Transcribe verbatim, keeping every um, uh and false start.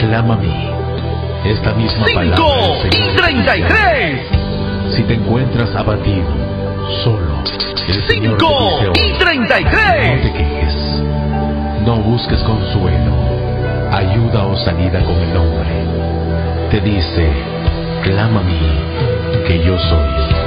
clama a mí. Esta misma palabra cinco del Señor y treinta y tres. Si te encuentras abatido, solo, el Señor te cinco dice y hoy, treinta y no tres. te quejes, no busques consuelo, ayuda o salida con el hombre. Te dice, clama a mí, que yo soy.